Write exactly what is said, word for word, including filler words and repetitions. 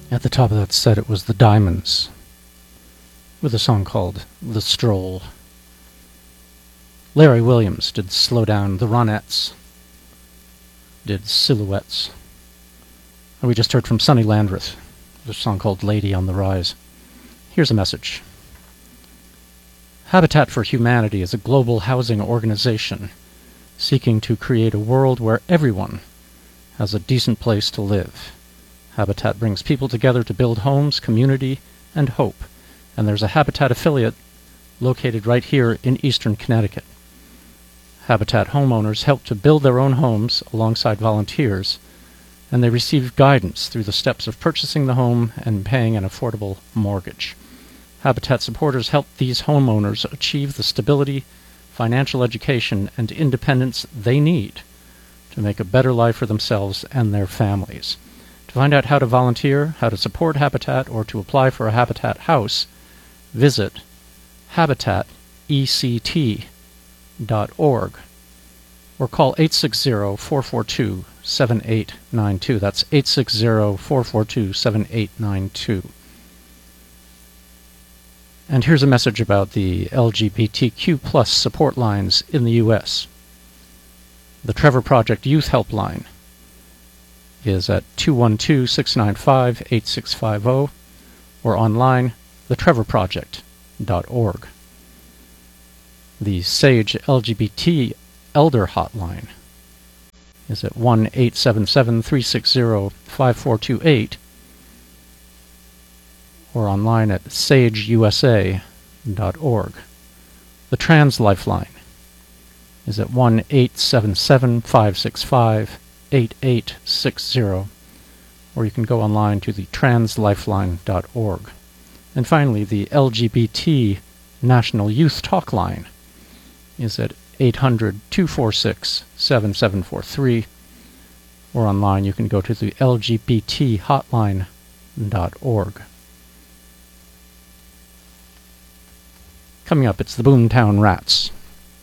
At the top of that set, it was the Diamonds, with a song called The Stroll. Larry Williams did Slow Down. The Ronettes did Silhouettes. And we just heard from Sonny Landreth, with a song called Lady on the Rise. Here's a message. Habitat for Humanity is a global housing organization seeking to create a world where everyone has a decent place to live. Habitat brings people together to build homes, community, and hope. And there's a Habitat affiliate located right here in eastern Connecticut. Habitat homeowners help to build their own homes alongside volunteers, and they receive guidance through the steps of purchasing the home and paying an affordable mortgage. Habitat supporters help these homeowners achieve the stability, financial education, and independence they need to make a better life for themselves and their families. To find out how to volunteer, how to support Habitat, or to apply for a Habitat house, visit habitat e c t dot org or call eight six zero, four four two, seven eight nine two. That's eight six zero, four four two, seven eight nine two. And here's a message about the L G B T Q plus support lines in the U S. The Trevor Project Youth Helpline is at two one two, six nine five, eight six five zero or online, the trevor project dot org. The SAGE L G B T Elder Hotline is at one eight seven seven, three six zero, five four two eight or online at sage u s a dot org. The Trans Lifeline is at one eight seven seven, five six five, eight eight six zero, or you can go online to the trans lifeline dot org. And finally, the L G B T National Youth Talk Line is at eight hundred, two four six, seven seven four three, or online you can go to the L G B T hotline dot org. Coming up, it's the Boomtown Rats.